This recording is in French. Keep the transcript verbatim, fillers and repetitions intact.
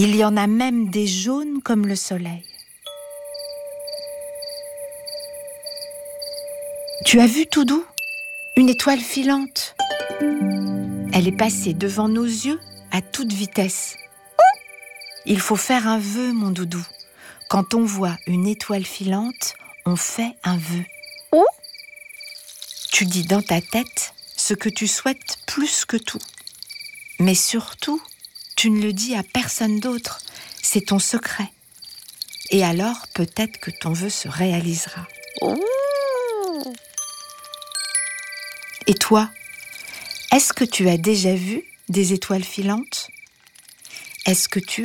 Il y en a même des jaunes comme le soleil. Tu as vu tout doux? Une étoile filante. Elle est passée devant nos yeux à toute vitesse. Il faut faire un vœu, mon doudou. Quand on voit une étoile filante, on fait un vœu. Oh. Tu dis dans ta tête ce que tu souhaites plus que tout. Mais surtout, tu ne le dis à personne d'autre. C'est ton secret. Et alors, peut-être que ton vœu se réalisera. Oh. Et toi, est-ce que tu as déjà vu des étoiles filantes? Est-ce que tu